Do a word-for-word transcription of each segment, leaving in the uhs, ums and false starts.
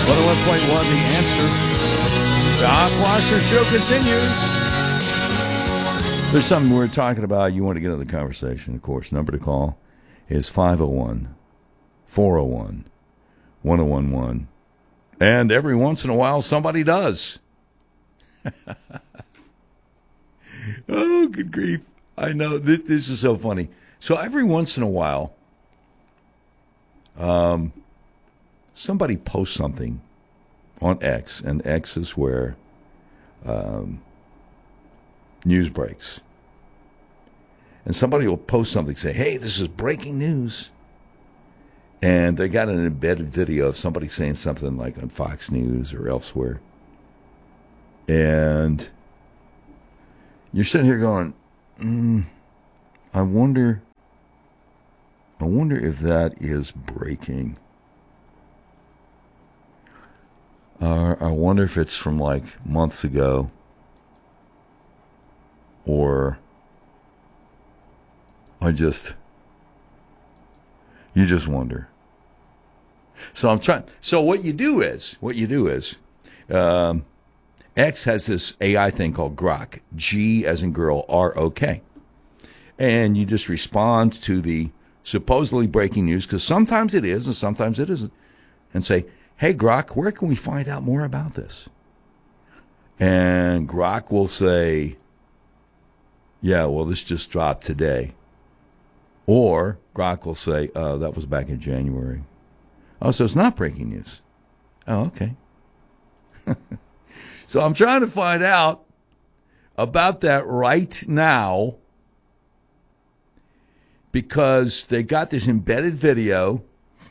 one oh one point one, The Answer. Doc Washer Show continues. There's something we're talking about. You want to get into the conversation, of course. Number to call is five oh one, four oh one, one oh one one. And every once in a while, somebody does. Oh, good grief. I know. This, this is so funny. So every once in a while, um, somebody posts something on X, and X is where um, news breaks. And somebody will post something, say, hey, this is breaking news. And they got an embedded video of somebody saying something like on Fox News or elsewhere. And you're sitting here going, mm, I wonder, I wonder if that is breaking. Uh, I wonder if it's from like months ago, or I just, you just wonder. So I'm trying. So what you do is, what you do is, um, X has this A I thing called Grok, G as in girl, R O K, and you just respond to the supposedly breaking news, because sometimes it is and sometimes it isn't, and say, hey, Grok, where can we find out more about this? And Grok will say, yeah, well, this just dropped today. Or Grok will say, oh, that was back in January. Oh, so it's not breaking news. Oh, okay. So I'm trying to find out about that right now, because they got this embedded video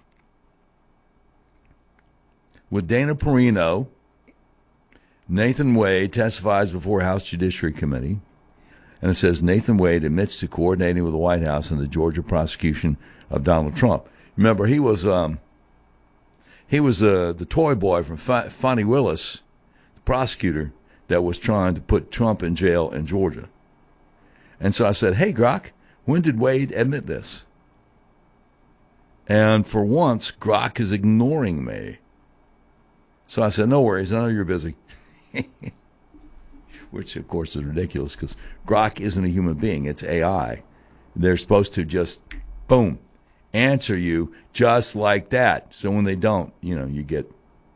with Dana Perino. Nathan Wade testifies before House Judiciary Committee. And it says Nathan Wade admits to coordinating with the White House in the Georgia prosecution of Donald Trump. Remember, he was um, he was uh, the toy boy from F- Fonnie Willis, the prosecutor that was trying to put Trump in jail in Georgia. And so I said, hey, Grok, when did Wade admit this? And for once, Grok is ignoring me. So I said, no worries, I know you're busy. Which, of course, is ridiculous, because Grok isn't a human being. It's A I. They're supposed to just, boom, answer you just like that. So when they don't, you know, you get,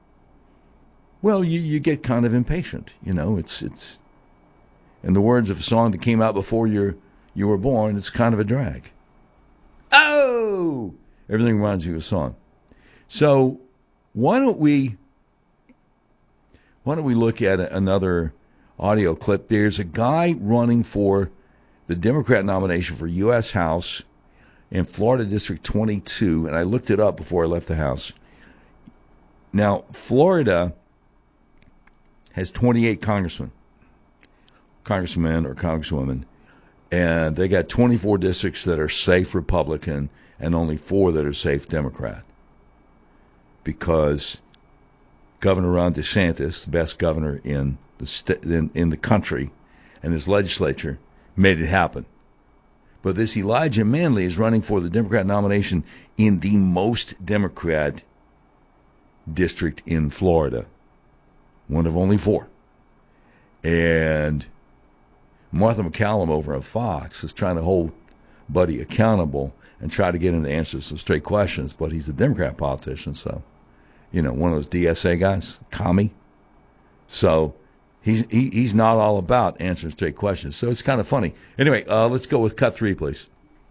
well, you, you get kind of impatient. You know, it's, it's, in the words of a song that came out before you you were born, it's kind of a drag. Oh! Everything reminds you of a song. So why don't we, why don't we look at another audio clip? There's a guy running for the Democrat nomination for U S House in Florida District twenty-two, and I looked it up before I left the house. Now, Florida has twenty-eight congressmen, congressmen or congresswomen, and they got twenty-four districts that are safe Republican and only four that are safe Democrat, because Governor Ron DeSantis, the best governor in the st- in, in the country, and his legislature made it happen. But this Elijah Manley is running for the Democrat nomination in the most Democrat district in Florida, one of only four. And Martha McCallum over on Fox is trying to hold Buddy accountable and try to get him to answer some straight questions, but he's a Democrat politician, so, you know, one of those D S A guys, commie. So he's he, he's not all about answering straight questions. So it's kind of funny. Anyway, uh, let's go with cut three, please.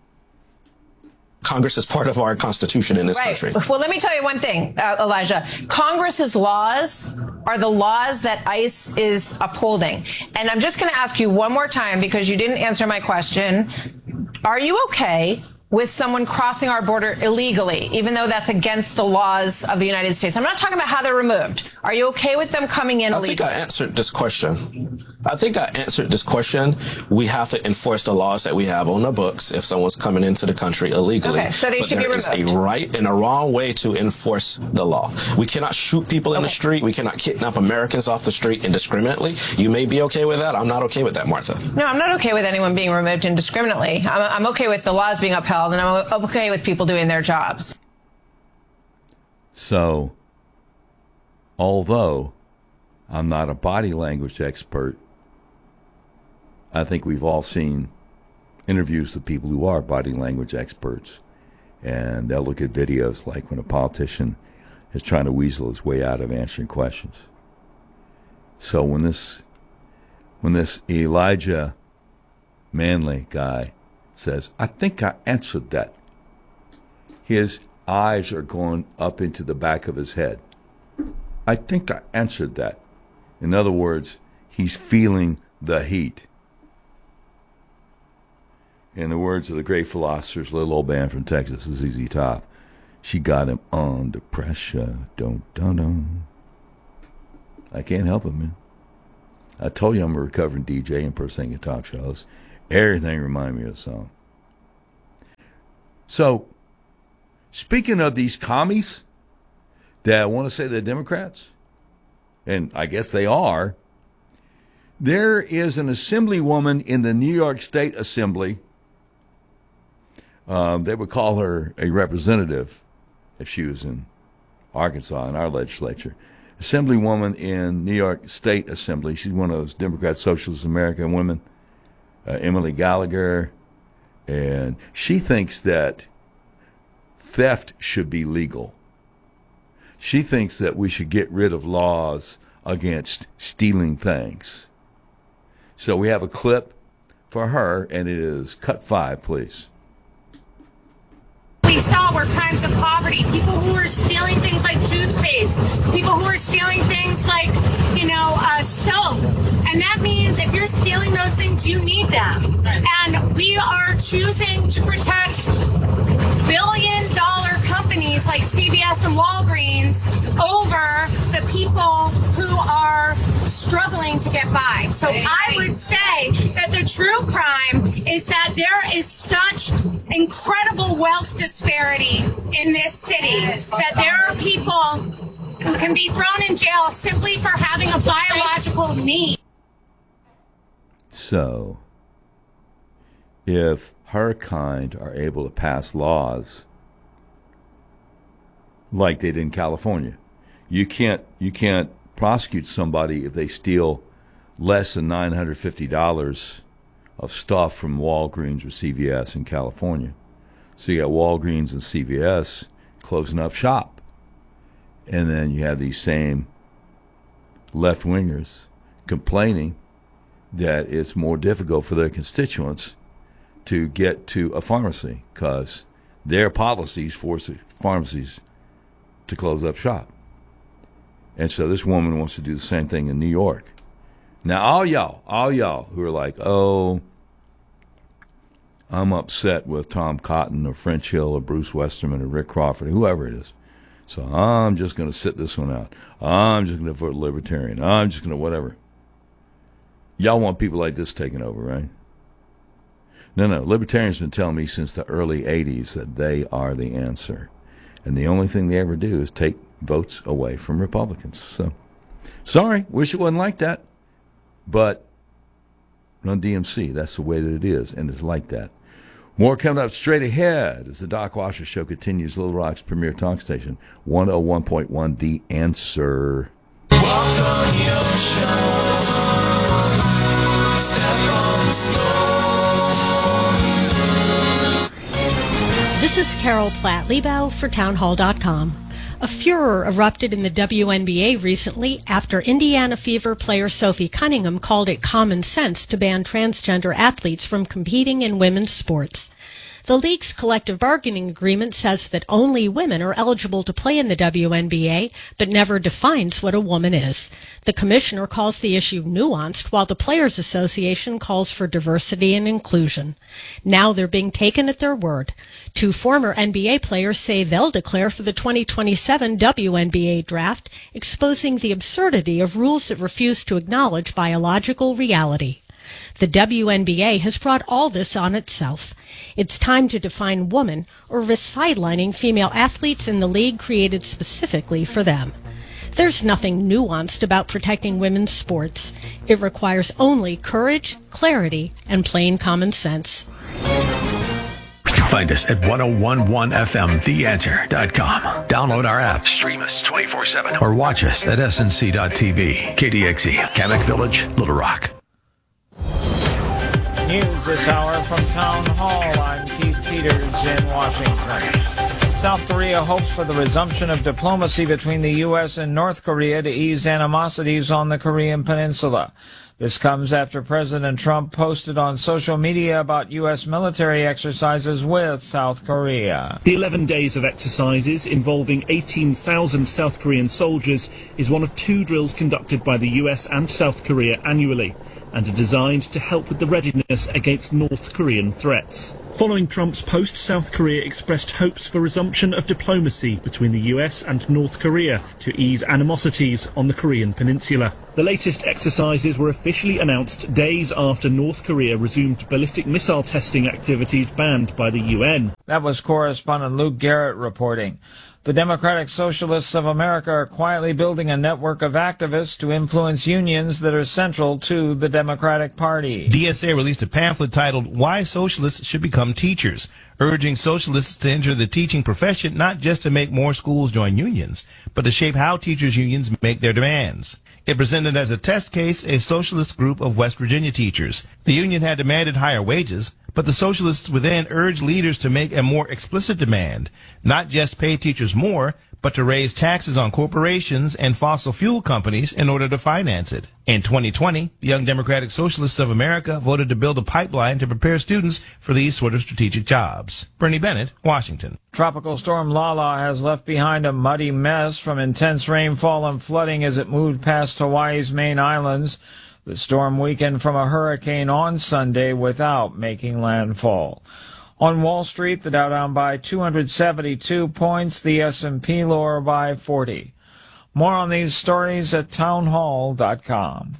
Congress is part of our Constitution in this right. country. Well, let me tell you one thing, uh, Elijah. Congress's laws are the laws that ICE is upholding. And I'm just going to ask you one more time, because you didn't answer my question. Are you okay with someone crossing our border illegally, even though that's against the laws of the United States? I'm not talking about how they're removed. Are you okay with them coming in illegally? I think I answered this question. I think I answered this question. We have to enforce the laws that we have on the books if someone's coming into the country illegally. Okay, so they but should be removed. There is a right and a wrong way to enforce the law. We cannot shoot people in okay. the street. We cannot kidnap Americans off the street indiscriminately. You may be okay with that. I'm not okay with that, Martha. No, I'm not okay with anyone being removed indiscriminately. I'm, I'm okay with the laws being upheld, and I'm okay with people doing their jobs. So, although I'm not a body language expert, I think we've all seen interviews with people who are body language experts, and they'll look at videos like when a politician is trying to weasel his way out of answering questions. So when this when this Elijah Manley guy says, I think I answered that, his eyes are going up into the back of his head. I think I answered that. In other words, he's feeling the heat. In the words of the great philosophers, little old band from Texas, Z Z Top, she got him under pressure. Dun, dun, dun. I can't help it, man. I told you I'm a recovering D J, impersonating talk shows. Everything reminds me of the song. So, speaking of these commies that want to say they're Democrats, and I guess they are, there is an assemblywoman in the New York State Assembly. Um, they would call her a representative if she was in Arkansas in our legislature. Assemblywoman in New York State Assembly. She's one of those Democrat Socialist American women, uh, Emily Gallagher. And she thinks that theft should be legal. She thinks that we should get rid of laws against stealing things. So we have a clip for her, and it is cut five, please. We saw were crimes of poverty, people who were stealing things like toothpaste, people who were stealing things like, you know, uh, soap. And that means if you're stealing those things, you need them. And we are choosing to protect billion dollar companies like C V S and Walgreens over the people who are struggling to get by. So I would say that the true crime is that there is such incredible wealth disparity in this city that there are people who can be thrown in jail simply for having a biological need. So, if her kind are able to pass laws like they did in California, you can't you can't prosecute somebody if they steal less than nine hundred fifty dollars of stuff from Walgreens or C V S in California. So you got Walgreens and C V S closing up shop. And then you have these same left-wingers complaining that it's more difficult for their constituents to get to a pharmacy because their policies force pharmacies to close up shop. And so this woman wants to do the same thing in New York. Now, all y'all, all y'all who are like, oh, I'm upset with Tom Cotton or French Hill or Bruce Westerman or Rick Crawford, or whoever it is. So I'm just going to sit this one out. I'm just going to vote Libertarian. I'm just going to whatever. Y'all want people like this taking over, right? No, no. Libertarians have been telling me since the early eighties that they are the answer. And the only thing they ever do is take votes away from Republicans. So, sorry, wish it wasn't like that. But run D M C. That's the way that it is, and it's like that. More coming up straight ahead as the Doc Washer Show continues. Little Rock's premier talk station, one oh one point one, The Answer. Walk on the ocean, step on the stones. This is Carol Platt-Liebau for townhall dot com. A furor erupted in the W N B A recently after Indiana Fever player Sophie Cunningham called it common sense to ban transgender athletes from competing in women's sports. The league's collective bargaining agreement says that only women are eligible to play in the W N B A, but never defines what a woman is. The commissioner calls the issue nuanced, while the Players Association calls for diversity and inclusion. Now they're being taken at their word. Two former N B A players say they'll declare for the twenty twenty-seven W N B A draft, exposing the absurdity of rules that refuse to acknowledge biological reality. The W N B A has brought all this on itself. It's time to define woman or risk sidelining female athletes in the league created specifically for them. There's nothing nuanced about protecting women's sports. It requires only courage, clarity, and plain common sense. Find us at ten eleven F M the answer dot com. Download our app, stream us twenty-four seven, or watch us at S N C dot T V. K D X E, Kamek Village, Little Rock. News this hour from Town Hall. I'm Keith Peters in Washington. South Korea hopes for the resumption of diplomacy between the U S and North Korea to ease animosities on the Korean peninsula. This comes after President Trump posted on social media about U S military exercises with South Korea. The eleven days of exercises involving eighteen thousand South Korean soldiers is one of two drills conducted by the U S and South Korea annually, and are designed to help with the readiness against North Korean threats. Following Trump's post, South Korea expressed hopes for resumption of diplomacy between the U S and North Korea to ease animosities on the Korean peninsula. The latest exercises were officially announced days after North Korea resumed ballistic missile testing activities banned by the U N. That was correspondent Luke Garrett reporting. The Democratic Socialists of America are quietly building a network of activists to influence unions that are central to the Democratic Party. D S A released a pamphlet titled Why Socialists Should Become Teachers, urging socialists to enter the teaching profession not just to make more schools join unions, but to shape how teachers' unions make their demands. It presented as a test case a socialist group of West Virginia teachers. The union had demanded higher wages, but the socialists within urged leaders to make a more explicit demand, not just pay teachers more, but to raise taxes on corporations and fossil fuel companies in order to finance it. In twenty twenty, the Young Democratic Socialists of America voted to build a pipeline to prepare students for these sort of strategic jobs. Bernie Bennett, Washington. Tropical storm Lala has left behind a muddy mess from intense rainfall and flooding as it moved past Hawaii's main islands. The storm weakened from a hurricane on Sunday without making landfall. On Wall Street, the Dow down by two hundred seventy-two points, the S and P lower by forty. More on these stories at town hall dot com.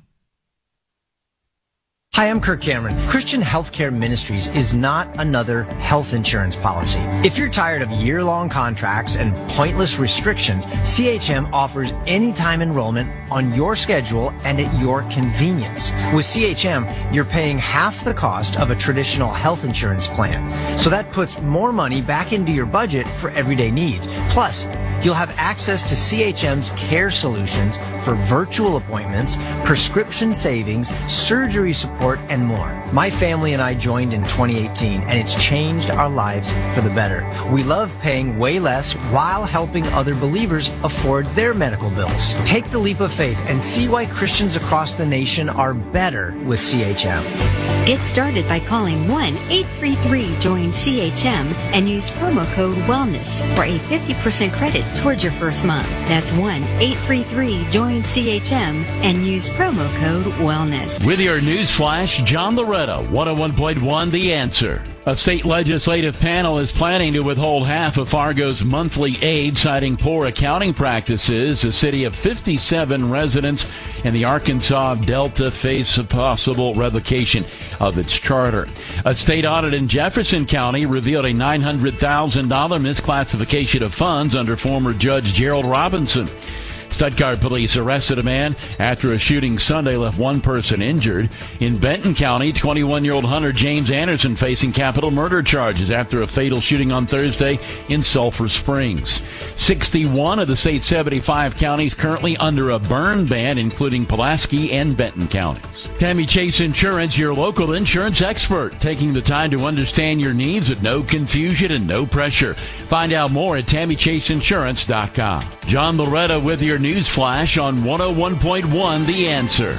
Hi, I'm Kirk Cameron. Christian Healthcare Ministries is not another health insurance policy. If you're tired of year-long contracts and pointless restrictions, C H M offers anytime enrollment on your schedule and at your convenience. With C H M, you're paying half the cost of a traditional health insurance plan. So that puts more money back into your budget for everyday needs. Plus, you'll have access to C H M's care solutions for virtual appointments, prescription savings, surgery support, and more. My family and I joined in twenty eighteen, and it's changed our lives for the better. We love paying way less while helping other believers afford their medical bills. Take the leap of faith and see why Christians across the nation are better with C H M. Get started by calling one eight three three join C H M and use promo code WELLNESS for a fifty percent credit towards your first month. That's one eight three three join C H M and use promo code WELLNESS. With your news flash, John Loretta, one oh one point one The Answer. A state legislative panel is planning to withhold half of Fargo's monthly aid, citing poor accounting practices. A city of fifty-seven residents in the Arkansas Delta face a possible revocation of its charter. A state audit in Jefferson County revealed a nine hundred thousand dollars misclassification of funds under former Judge Gerald Robinson. Stuttgart police arrested a man after a shooting Sunday left one person injured. In Benton County, twenty-one-year-old Hunter James Anderson facing capital murder charges after a fatal shooting on Thursday in Sulphur Springs. sixty-one of the state's seventy-five counties currently under a burn ban, including Pulaski and Benton counties. Tammy Chase Insurance, your local insurance expert, taking the time to understand your needs with no confusion and no pressure. Find out more at tammy chase insurance dot com. John Loretta with your news flash on one oh one point one The Answer.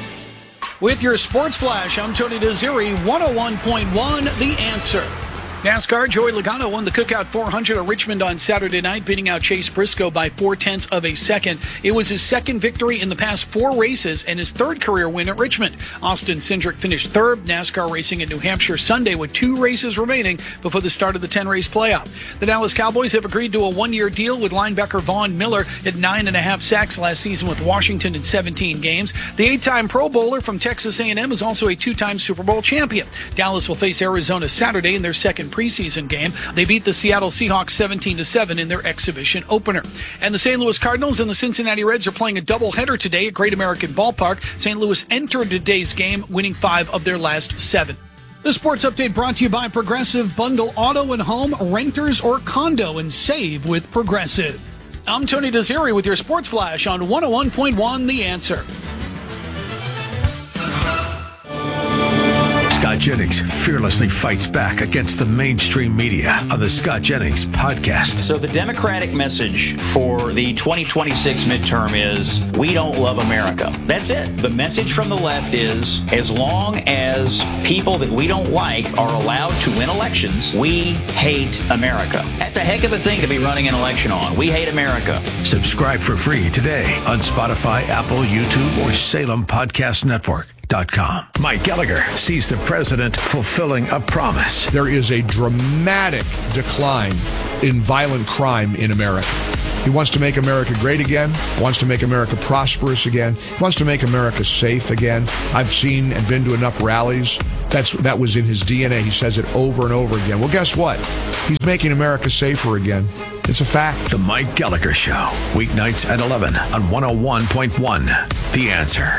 With your sports flash, I'm Tony Desiri, one oh one point one The Answer. NASCAR, Joey Logano won the Cookout four hundred at Richmond on Saturday night, beating out Chase Briscoe by four-tenths of a second. It was his second victory in the past four races and his third career win at Richmond. Austin Cindric finished third. NASCAR racing at New Hampshire Sunday with two races remaining before the start of the ten-race playoff. The Dallas Cowboys have agreed to a one-year deal with linebacker Von Miller at nine and a half sacks last season with Washington in seventeen games. The eight-time Pro Bowler from Texas A and M is also a two-time Super Bowl champion. Dallas will face Arizona Saturday in their second preseason game. They beat the Seattle Seahawks seventeen to seven in their exhibition opener. And the Saint Louis Cardinals and the Cincinnati Reds are playing a doubleheader today at Great American Ballpark. Saint Louis entered today's game winning five of their last seven. The sports update brought to you by Progressive. Bundle auto and home, renters or condo, and save with Progressive. I'm Tony Desiri with your Sports Flash on one oh one point one The Answer. Scott Jennings fearlessly fights back against the mainstream media on the Scott Jennings podcast. So the Democratic message for the twenty twenty-six midterm is, we don't love America. That's it. The message from the left is, as long as people that we don't like are allowed to win elections, we hate America. That's a heck of a thing to be running an election on. We hate America. Subscribe for free today on Spotify, Apple, YouTube, or Salem Podcast Network. Com. Mike Gallagher sees the president fulfilling a promise. There is a dramatic decline in violent crime in America. He wants to make America great again, wants to make America prosperous again, wants to make America safe again. I've seen and been to enough rallies. That's That was in his D N A. He says it over and over again. Well, guess what? He's making America safer again. It's a fact. The Mike Gallagher Show, weeknights at eleven on one oh one point one The Answer.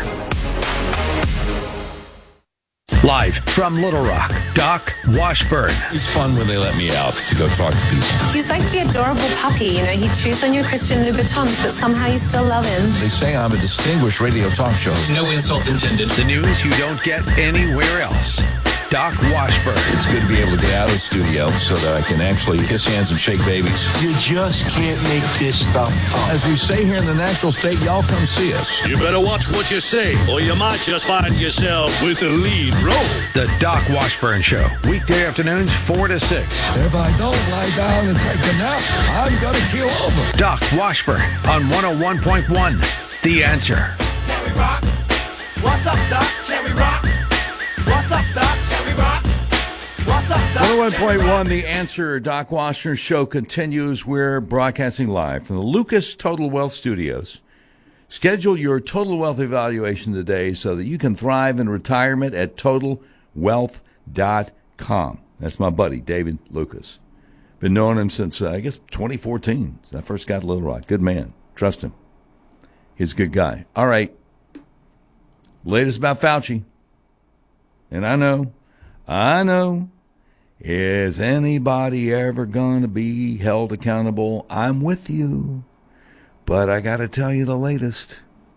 Live from Little Rock, Doc Washburn. It's fun when they let me out to go talk to people. He's like the adorable puppy, you know. He chews on your Christian Louboutins, but somehow you still love him. They say I'm a distinguished radio talk show. No insult intended. The news you don't get anywhere else. Doc Washburn. It's good to be able to get out of the studio so that I can actually kiss hands and shake babies. You just can't make this stuff up. As we say here in the natural state, y'all come see us. You better watch what you say, or you might just find yourself with the lead role. The Doc Washburn Show, weekday afternoons four to six. If I don't lie down and take a nap, I'm going to keel over. Doc Washburn on one oh one point one The Answer. Can we rock? What's up, Doc? Can we rock? What's up, Doc? Can we rock? What's up, Doc? one oh one point one The Answer. Doc Washburn Show continues. We're broadcasting live from the Lucas Total Wealth Studios. Schedule your total wealth evaluation today so that you can thrive in retirement at total wealth dot com. That's my buddy, David Lucas. Been knowing him since, uh, I guess, twenty fourteen. Since I first got to Little Rock. Good man. Trust him. He's a good guy. All right. Latest about Fauci. And I know, I know, is anybody ever going to be held accountable? I'm with you. But I got to tell you the latest.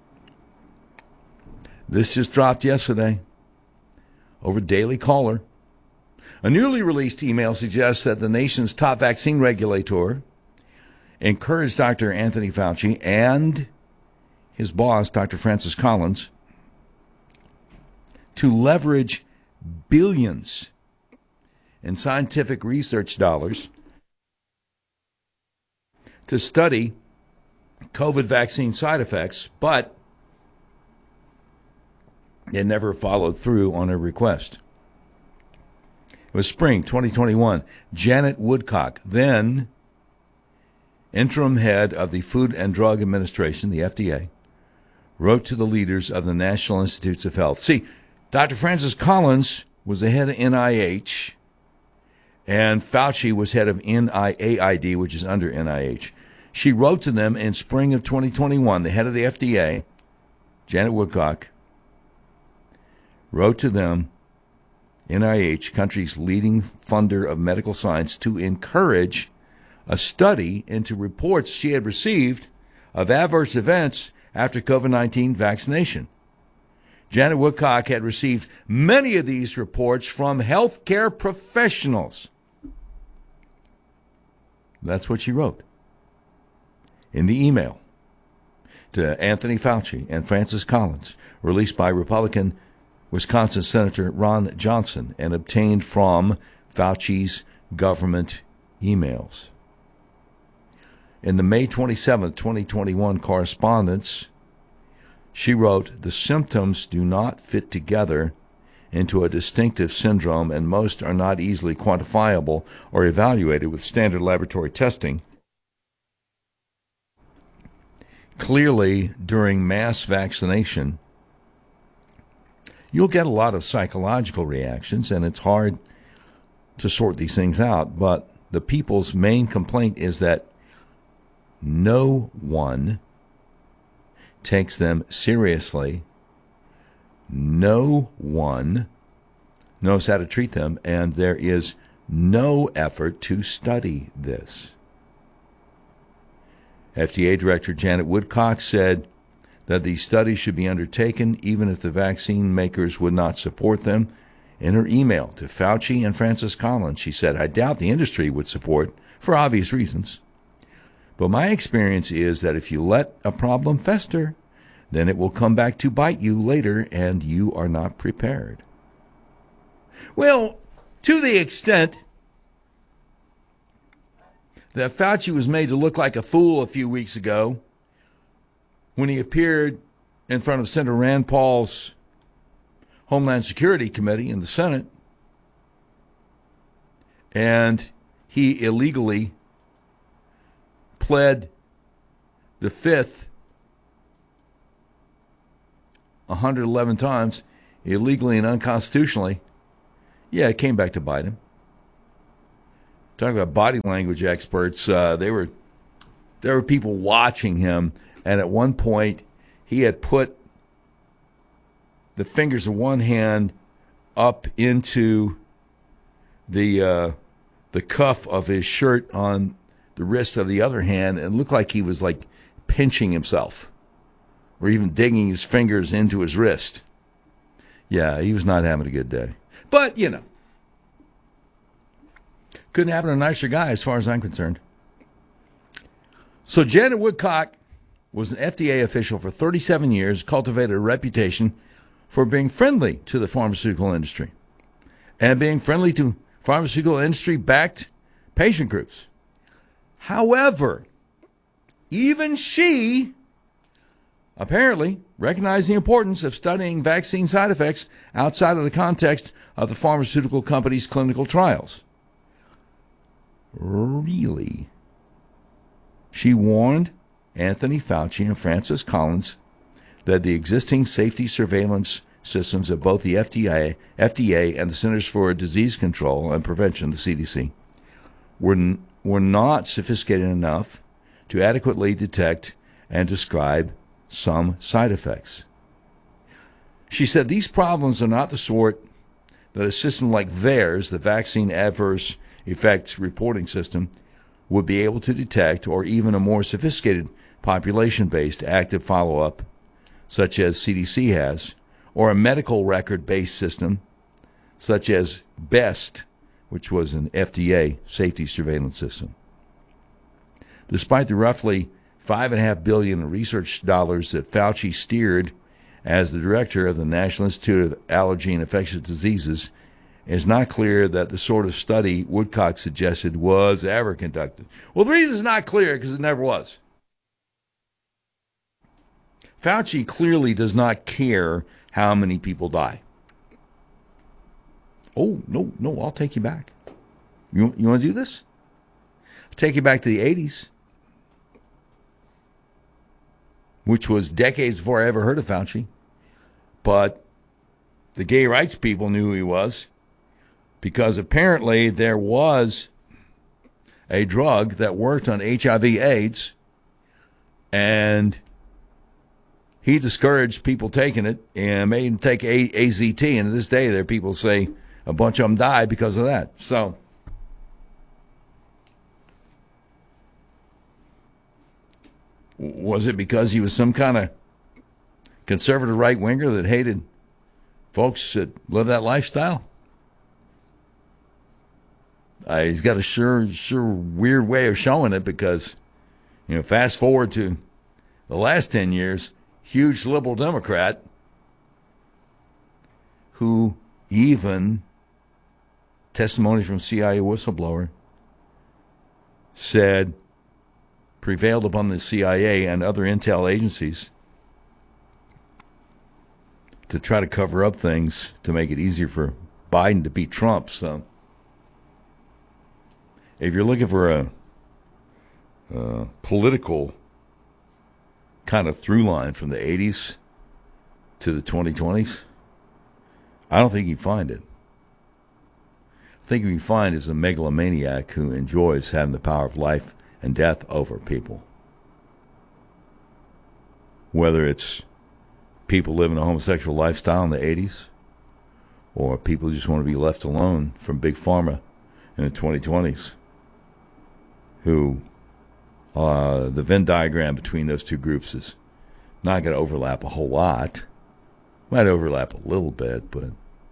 This just dropped yesterday over Daily Caller. A newly released email suggests that the nation's top vaccine regulator encouraged Doctor Anthony Fauci and his boss, Doctor Francis Collins, to leverage billions in scientific research dollars to study COVID vaccine side effects, but they never followed through on a request. It was spring twenty twenty-one. Janet Woodcock, then interim head of the Food and Drug Administration, the F D A, wrote to the leaders of the National Institutes of Health. See, Doctor Francis Collins was the head of N I H, and Fauci was head of N I A I D, which is under N I H. She wrote to them in spring of twenty twenty-one, the head of the F D A, Janet Woodcock, wrote to them, N I H, country's leading funder of medical science, to encourage a study into reports she had received of adverse events after COVID nineteen vaccination. Janet Woodcock had received many of these reports from healthcare professionals. That's what she wrote in the email to Anthony Fauci and Francis Collins, released by Republican Wisconsin Senator Ron Johnson and obtained from Fauci's government emails. In the May twenty-seventh, twenty twenty-one correspondence, she wrote, "The symptoms do not fit together into a distinctive syndrome, and most are not easily quantifiable or evaluated with standard laboratory testing. Clearly, during mass vaccination, you'll get a lot of psychological reactions, and it's hard to sort these things out. But the people's main complaint is that no one takes them seriously. No one knows how to treat them, and there is no effort to study this. F D A Director Janet Woodcock said that these studies should be undertaken even if the vaccine makers would not support them. In her email to Fauci and Francis Collins, she said, I doubt the industry would support for obvious reasons. But my experience is that if you let a problem fester, then it will come back to bite you later, and you are not prepared. Well, to the extent that Fauci was made to look like a fool a few weeks ago when he appeared in front of Senator Rand Paul's Homeland Security Committee in the Senate, and he illegally pled the fifth one hundred eleven times, illegally and unconstitutionally. Yeah, it came back to bite him. Talking about body language experts, uh, they were there were people watching him, and at one point he had put the fingers of one hand up into the uh, the cuff of his shirt on the wrist of the other hand, and it looked like he was like pinching himself, or even digging his fingers into his wrist. Yeah, he was not having a good day. But, you know, couldn't happen to a nicer guy as far as I'm concerned. So Janet Woodcock was an F D A official for thirty-seven years, cultivated a reputation for being friendly to the pharmaceutical industry and being friendly to pharmaceutical industry-backed patient groups. However, even she apparently recognized the importance of studying vaccine side effects outside of the context of the pharmaceutical company's clinical trials. Really? She warned Anthony Fauci and Francis Collins that the existing safety surveillance systems of both the F D A, F D A and the Centers for Disease Control and Prevention, the C D C, were, n- were not sophisticated enough to adequately detect and describe some side effects. She said these problems are not the sort that a system like theirs, the Vaccine Adverse Effects Reporting System, would be able to detect, or even a more sophisticated population-based active follow-up, such as C D C has, or a medical record-based system, such as BEST, which was an F D A safety surveillance system. Despite the roughly five and a half billion in research dollars that Fauci steered as the director of the National Institute of Allergy and Infectious Diseases, it's not clear that the sort of study Woodcock suggested was ever conducted. Well, the reason it's not clear because it never was. Fauci clearly does not care how many people die. Oh, no, no, I'll take you back. You, you want to do this? I'll take you back to the eighties, which was decades before I ever heard of Fauci. But the gay rights people knew who he was, because apparently there was a drug that worked on H I V AIDS, and he discouraged people taking it and made them take A Z T. And to this day, there are people who say a bunch of them died because of that. So, was it because he was some kind of conservative right-winger that hated folks that live that lifestyle? Uh, he's got a sure, sure weird way of showing it, because, you know, fast forward to the last ten years, huge liberal Democrat who even, testimony from C I A whistleblower, said, prevailed upon the C I A and other intel agencies to try to cover up things to make it easier for Biden to beat Trump. So if you're looking for a, a political kind of through line from the eighties to the twenty twenties, I don't think you find it. I think what you find is a megalomaniac who enjoys having the power of life and death over people. Whether it's people living a homosexual lifestyle in the eighties, or people just want to be left alone from Big Pharma in the twenty twenties, who uh, the Venn diagram between those two groups is not going to overlap a whole lot. Might overlap a little bit, but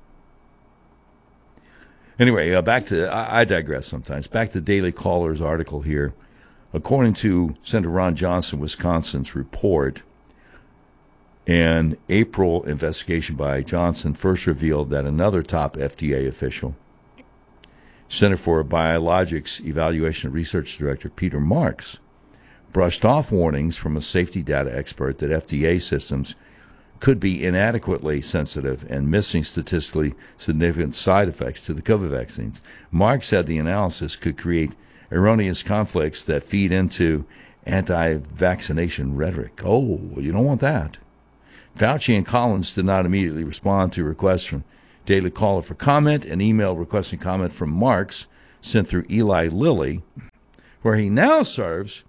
anyway, uh, back to, I, I digress sometimes. Back to Daily Caller's article here. According to Senator Ron Johnson, Wisconsin's report, an April investigation by Johnson first revealed that another top F D A official, Center for Biologics Evaluation and Research Director Peter Marks, brushed off warnings from a safety data expert that F D A systems could be inadequately sensitive and missing statistically significant side effects to the COVID vaccines. Marks said the analysis could create erroneous conflicts that feed into anti-vaccination rhetoric. Oh, you don't want that. Fauci and Collins did not immediately respond to requests from Daily Caller for comment. An email requesting comment from Marks sent through Eli Lilly, where he now serves,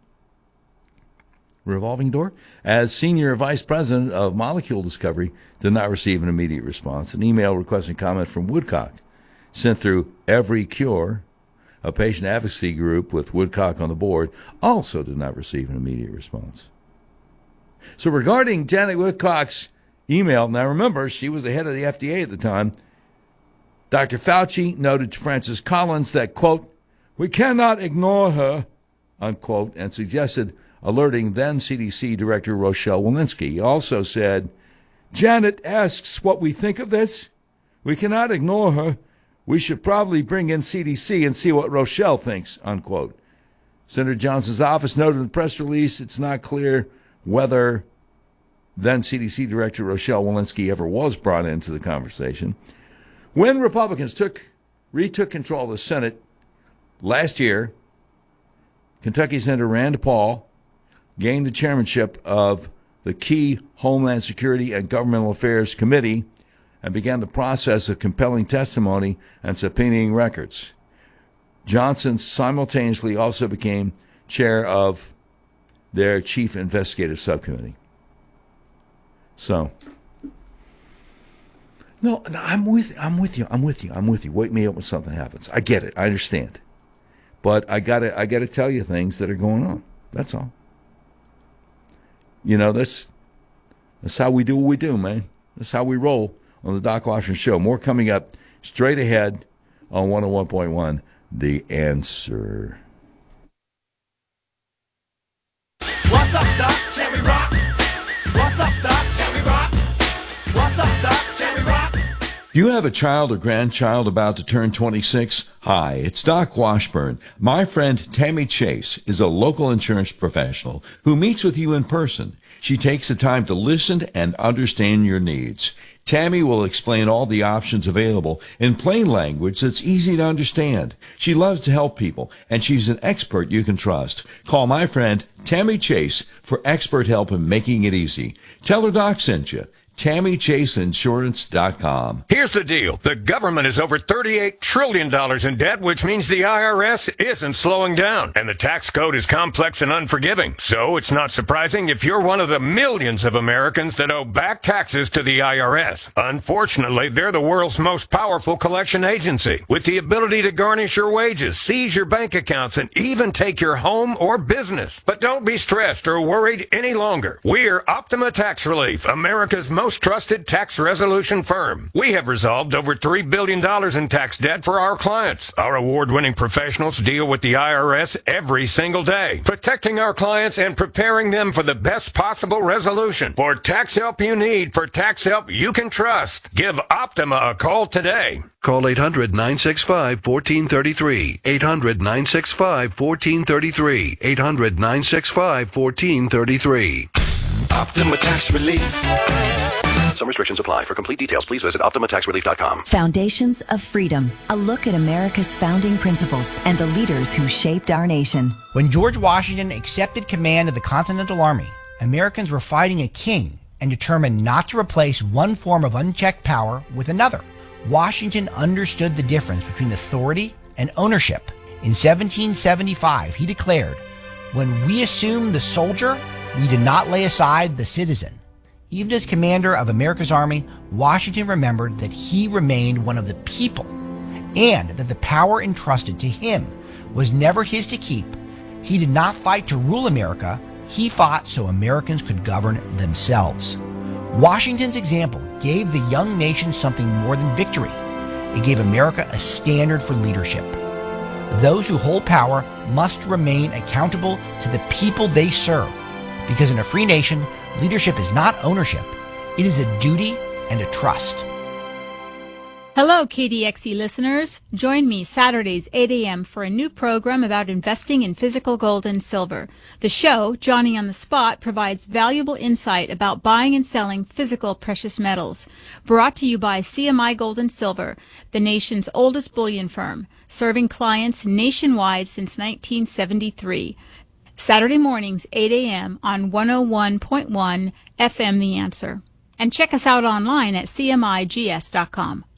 revolving door, as Senior Vice President of Molecule Discovery, did not receive an immediate response. An email requesting comment from Woodcock, sent through Every Cure, a patient advocacy group with Woodcock on the board, also did not receive an immediate response. So regarding Janet Woodcock's email, now remember, she was the head of the F D A at the time, Doctor Fauci noted to Francis Collins that, quote, we cannot ignore her, unquote, and suggested alerting then C D C Director Rochelle Walensky. He also said, Janet asks what we think of this. We cannot ignore her. We should probably bring in C D C and see what Rochelle thinks, unquote. Senator Johnson's office noted in the press release it's not clear whether then C D C Director Rochelle Walensky ever was brought into the conversation. When Republicans took retook control of the Senate last year, Kentucky Senator Rand Paul gained the chairmanship of the key Homeland Security and Governmental Affairs Committee and began the process of compelling testimony and subpoenaing records. Johnson simultaneously also became chair of their chief investigative subcommittee. So, no, no, I'm with, I'm with you, I'm with you, I'm with you. Wake me up when something happens. I get it, I understand, but I gotta, I gotta tell you things that are going on. That's all. You know, that's that's how we do what we do, man. That's how we roll on the Doc Washington Show. More coming up straight ahead on one oh one point one, The Answer. What's up, Doc? Can we rock? What's up, Doc? Can we rock? What's up, Doc? Can we rock? You have a child or grandchild about to turn twenty-six? Hi, it's Doc Washburn. My friend Tammy Chase is a local insurance professional who meets with you in person. She takes the time to listen and understand your needs. Tammy will explain all the options available in plain language that's easy to understand. She loves to help people, and she's an expert you can trust. Call my friend Tammy Chase for expert help in making it easy. Tell her Doc sent you. Tammy Chase Insurance dot com. Here's the deal. The government is over thirty-eight trillion dollars in debt, which means the I R S isn't slowing down. And the tax code is complex and unforgiving. So it's not surprising if you're one of the millions of Americans that owe back taxes to the I R S. Unfortunately, they're the world's most powerful collection agency, with the ability to garnish your wages, seize your bank accounts, and even take your home or business. But don't be stressed or worried any longer. We're Optima Tax Relief, America's most most trusted tax resolution firm. We have resolved over three billion dollars in tax debt for our clients. Our award-winning professionals deal with the I R S every single day, protecting our clients and preparing them for the best possible resolution. For tax help you need, for tax help you can trust, give Optima a call today. Call eight hundred, nine six five, one four three three. eight hundred, nine six five, one four three three. eight hundred, nine six five, one four three three. Optima Tax Relief. Some restrictions apply. For complete details, please visit Optima Tax Relief dot com. Foundations of Freedom. A look at America's founding principles and the leaders who shaped our nation. When George Washington accepted command of the Continental Army, Americans were fighting a king and determined not to replace one form of unchecked power with another. Washington understood the difference between authority and ownership. In seventeen seventy-five, he declared, "When we assume the soldier, we did not lay aside the citizen." Even as commander of America's Army, Washington remembered that he remained one of the people and that the power entrusted to him was never his to keep. He did not fight to rule America. He fought so Americans could govern themselves. Washington's example gave the young nation something more than victory. It gave America a standard for leadership. Those who hold power must remain accountable to the people they serve, because in a free nation, leadership is not ownership. It is a duty and a trust. Hello, K D X E listeners. Join me Saturdays, eight a.m. for a new program about investing in physical gold and silver. The show, Johnny on the Spot, provides valuable insight about buying and selling physical precious metals. Brought to you by C M I Gold and Silver, the nation's oldest bullion firm, serving clients nationwide since nineteen seventy-three. Saturday mornings, eight a.m. on one oh one point one F M The Answer. And check us out online at C M I G S dot com.